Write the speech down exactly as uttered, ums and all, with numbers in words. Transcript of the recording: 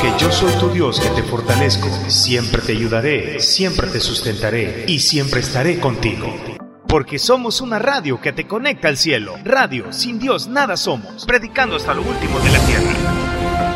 porque yo soy tu Dios que te fortalezco. Siempre te ayudaré, siempre te sustentaré y siempre estaré contigo. Porque somos una radio que te conecta al cielo. Radio, sin Dios nada somos. Predicando hasta lo último de la tierra.